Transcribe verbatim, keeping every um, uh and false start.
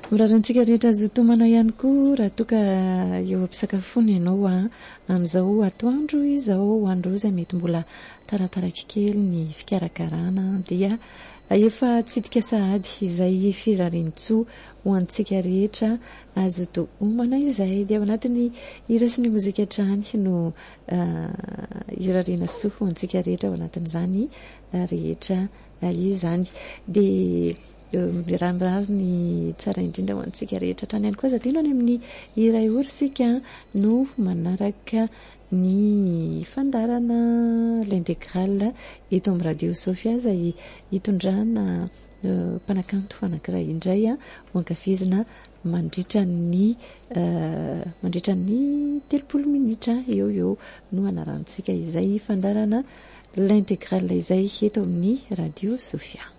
mirarantsika rehetra azo tomana ihany koa raha toka eo ampisakafony ianao a amin'izao atoandro izao andro izay mety mbola tarataraky kely ny fikarakarana dia efa tsidika sahady izay firarintsoa ho antsika rehetra azo to homana izay dia ao anatin'ny hira sy ny mozika trany no hirarina soa ho antsika rehetra ao anatin'izany rehetra izany dia miranirary ny tsara indrindra ho antsika rehetra trany ihany koa zadino any amin'ny iray orsika no manaraka ny fandarana l'intégrale eto amin'ny radio Sofia izay hitondrana mpanakanto anankiray indray a ho ankafizina mandritra ny mandritra ny telopolo minitra eo eo no anarantsika izay fandarana l'intégrale izay eto amin'ny radio Sofia.